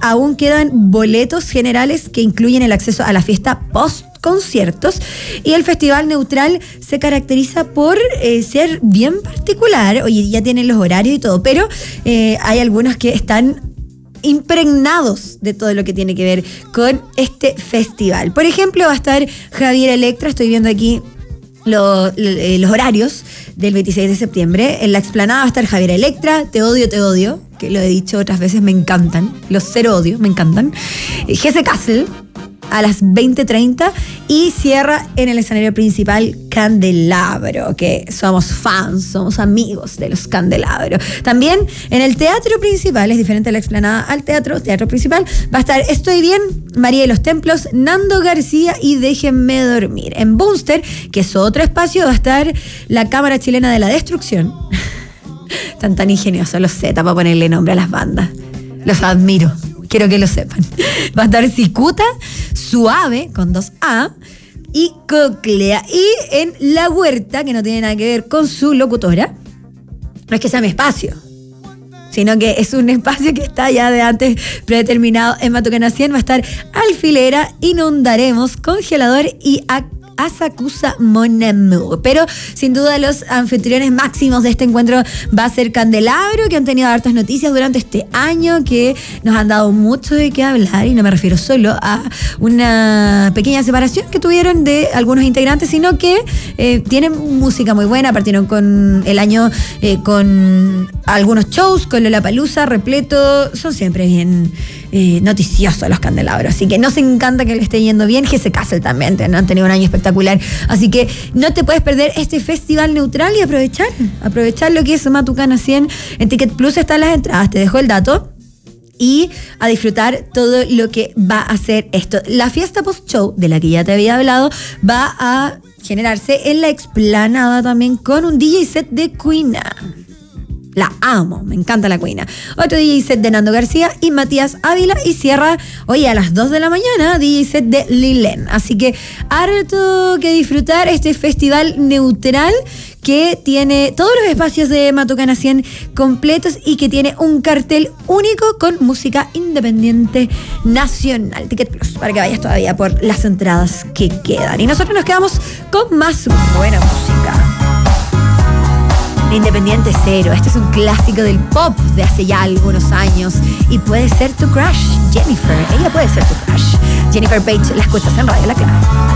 aún quedan boletos generales que incluyen el acceso a la fiesta post-conciertos, y el Festival Neutral se caracteriza por ser bien particular. Oye, ya tienen los horarios y todo, pero hay algunos que están impregnados de todo lo que tiene que ver con este festival. Por ejemplo, va a estar Javier Electra, estoy viendo aquí los horarios del 26 de septiembre. En la explanada va a estar Javier Electra, Te odio, que lo he dicho otras veces, me encantan. Los Cero Odio, me encantan. Jesse Castle a las 20:30 y cierra en el escenario principal Candelabro, que somos fans, somos amigos de los Candelabros. También en el teatro principal, es diferente la explanada al teatro principal, va a estar Estoy Bien, María de los Templos, Nando García y Déjenme Dormir. En Bunster, que es otro espacio, va a estar la Cámara Chilena de la Destrucción. Tan ingeniosos los Z para ponerle nombre a las bandas. Los admiro. Quiero que lo sepan. Va a estar Cicuta, Suave, con 2A, y Cóclea. Y en La Huerta, que no tiene nada que ver con su locutora, no es que sea mi espacio, sino que es un espacio que está ya de antes predeterminado en Matucana 100. Va a estar Alfilera, Inundaremos, Congelador y Asakusa Mon Amour. Pero sin duda los anfitriones máximos de este encuentro va a ser Candelabro, que han tenido hartas noticias durante este año, que nos han dado mucho de qué hablar, y no me refiero solo a una pequeña separación que tuvieron de algunos integrantes, sino que tienen música muy buena. Partieron con el año con algunos shows, con Lollapalooza repleto. Son siempre bien noticiosos los Candelabros, así que nos encanta que le esté yendo bien. Jesse Castle también han tenido un año espectacular, así que no te puedes perder este Festival Neutral y aprovechar lo que es Matucana 100. En Ticket Plus están las entradas, te dejo el dato, y a disfrutar todo lo que va a hacer esto. La fiesta post-show, de la que ya te había hablado, va a generarse en la explanada también, con un DJ set de Queena. La amo, me encanta la Queena. Otro DJ set de Nando García y Matías Ávila, y cierra hoy a las 2 de la mañana DJ set de Lilen. Así que harto que disfrutar este Festival Neutral, que tiene todos los espacios de Matucana 100 completos y que tiene un cartel único con música independiente nacional. Ticket Plus, para que vayas todavía por las entradas que quedan. Y nosotros nos quedamos con más buena música. Independiente Cero, este es un clásico del pop de hace ya algunos años, y puede ser tu crush, Jennifer. Ella puede ser tu crush. Jennifer Page, la escuchas en Radio La Clave.